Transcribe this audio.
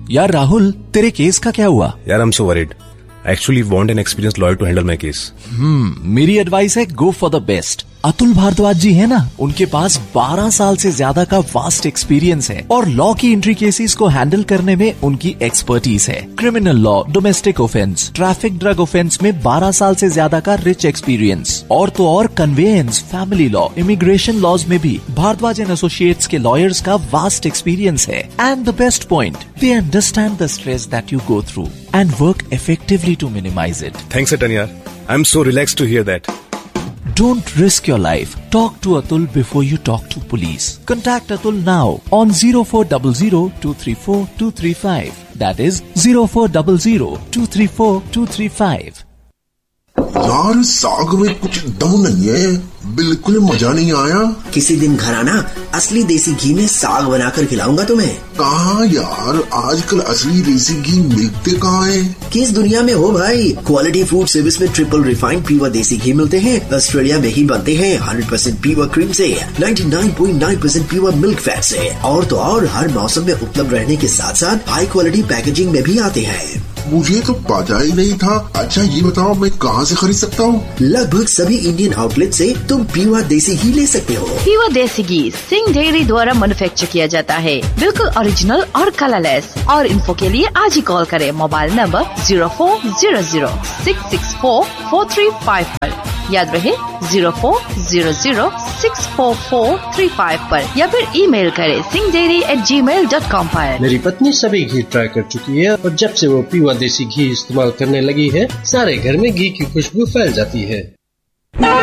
यार राहुल, तेरे केस का क्या हुआ? यार, I'm so worried. I actually want an experienced lawyer to handle my case. मेरी एडवाइस है go for the best. Atul Bhardwaj जी है ना, उनके पास 12 साल से ज्यादा का वास्ट एक्सपीरियंस है और लॉ की एंट्री केसेस को हैंडल करने में उनकी एक्सपर्टीज है। Criminal law, domestic offence, traffic, drug offence में 12 साल से ज्यादा का रिच एक्सपीरियंस। और तो और conveyance, family law, immigration laws में भी भारद्वाज एंड एसोसिएट्स के लॉयर्स का वास्ट एक्सपीरियंस है। And the best point, they understand the stress that you go through and work effectively to minimize it. Thanks, Atanya. I'm so relaxed to hear that. Don't risk your life. Talk to Atul before you talk to police. Contact Atul now on 0400-234-235. That is 0400-234-235. यार, साग में कुछ दम नहीं है, बिल्कुल मजा नहीं आया। किसी दिन घर आना, असली देसी घी में साग बनाकर खिलाऊंगा तुम्हें। कहाँ यार, आजकल असली देसी घी मिलते कहाँ है? किस दुनिया में हो भाई। क्वालिटी फूड सर्विस में ट्रिपल रिफाइंड प्योर देसी घी मिलते हैं। ऑस्ट्रेलिया में ही बनते हैं 100% प्योर क्रीम से, 99.9% प्योर मिल्क फैट से। और तो और हर मौसम में उपलब्ध रहने के साथ साथ हाई क्वालिटी पैकेजिंग में भी आते हैं। मुझे तो पता ही नहीं था। अच्छा ये बताओ, मैं कहाँ से खरीद सकता हूँ? लगभग सभी इंडियन आउटलेट से तुम प्योर देसी घी ले सकते हो। प्योर देसी घी सिंह डेयरी द्वारा मैन्युफैक्चर किया जाता है, बिल्कुल ओरिजिनल और कलरलेस। और इन्फो के लिए आज ही कॉल करें मोबाइल नंबर 0400-664-4355 पर। याद रहे 0400-644-35 पर, या फिर ईमेल करें singhdairy@gmail.com पर। मेरी पत्नी सभी घी ट्राई कर चुकी है और जब से वो प्योर देसी घी इस्तेमाल करने लगी है, सारे घर में घी की खुशबू फैल जाती है।